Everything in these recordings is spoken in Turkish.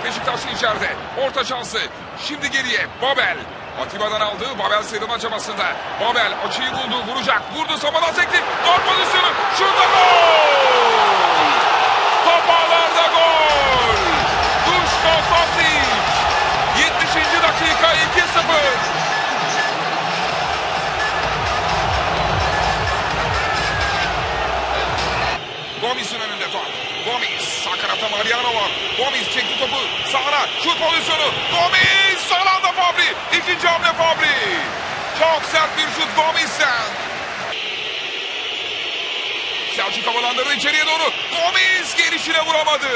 Beşiktaşlı içeride. Orta şansı. Şimdi geriye. Babel. Atiba'dan aldı. Babel sıyrılma çabasında. Babel açıyı buldu. Vuracak. Vurdu. Samadan sekti. Gol pozisyonu. Şurada gol. Top ağlarda gol. Duško Tosić. 70. dakika 2-0. Gomis'in önünde top. Gomis. Sağ kanatta Mariano var. Gomis çekti topu. Sağına. Şut pozisyonu. Gomis. Son anda Fabri. İkinci hamle Fabri. Çok sert bir şut Gomis'ten. Selçuk havalandırdı içeriye doğru. Gomis gelişine vuramadı.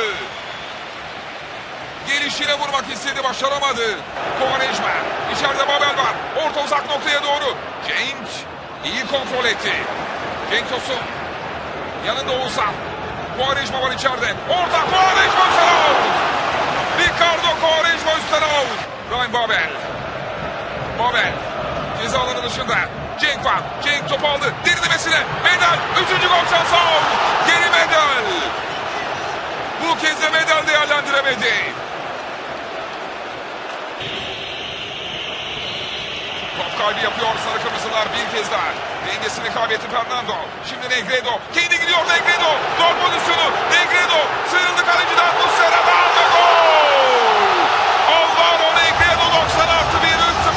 Gelişine vurmak istedi. Başaramadı. Quaresma. İçeride Babel var. Orta uzak noktaya doğru. Cenk iyi kontrol etti. Cenk Tosun. Yanında Oğuzhan. Quaresma var içeride. Orta Quaresma üstten out. Ricardo Quaresma üstten out. Ryan Babel. Babel. Ceza alanı dışında. Cenk var. Cenk top aldı. Derinlemesine. Medel. Üçüncü gol şansı out. Geri Medel. Bu kez de Medel değerlendiremedi. Top kaybı yapıyor sarı kırmızılar bir kez daha. Dengesini kaybetti Fernando. Şimdi Negredo. Kendi gidiyor Negredo. Gol pozisyonu. Negredo. Sıyrıldı kaleciden. Muslera ve gol. Alvaro Negredo 90+1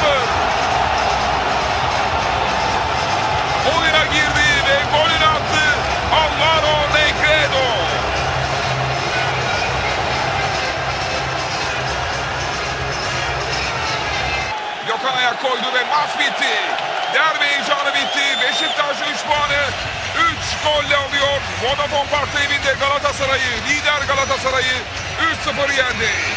3-0. Oyuna girdi ve golünü attı. Alvaro Negredo. Gökhan ayak koydu ve maç bitti. Derbi heyecanı bitti. Beşiktaş 3 puanı 3 golle alıyor. Vodafone Park'ta evinde Galatasaray'ı, lider Galatasaray'ı 3-0 yendi.